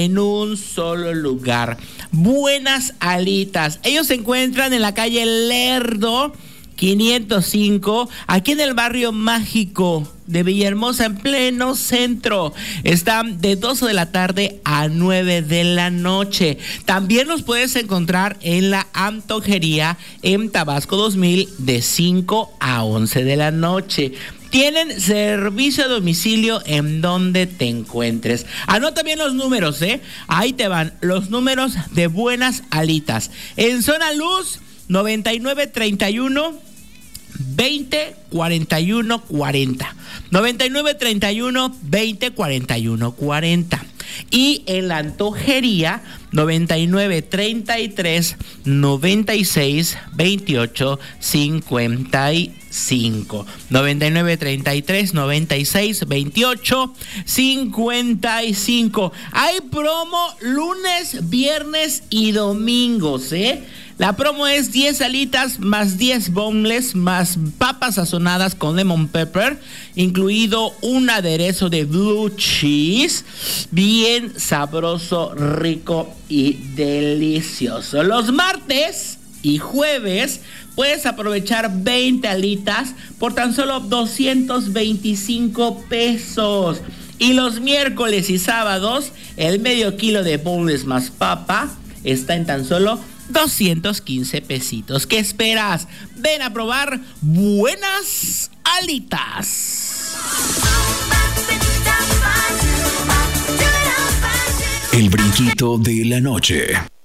en un solo lugar. Buenas Alitas. Ellos se encuentran en la calle Lerdo 505, aquí en el barrio mágico de Villahermosa, en pleno centro. Están de 12 de la tarde a 9 de la noche. También los puedes encontrar en la Antojería en Tabasco 2000 de 5 a 11 de la noche. Tienen servicio a domicilio en donde te encuentres. Anota bien los números, Ahí te van los números de Buenas Alitas. En Zona Luz, 9931 20 41 40. 9931 20 41 40. Y en la Antojería, 9933 96 28 55. 9933 96 28 55. Hay promo lunes, viernes y domingos, La promo es 10 alitas más 10 boneless más papas sazonadas con lemon pepper, incluido un aderezo de blue cheese, bien sabroso, rico y delicioso. Los martes y jueves puedes aprovechar 20 alitas por tan solo 225 pesos. Y los miércoles y sábados, el medio kilo de boneless más papa está en tan solo 215 pesitos. ¿Qué esperas? Ven a probar Buenas Alitas. El brinquito de la noche.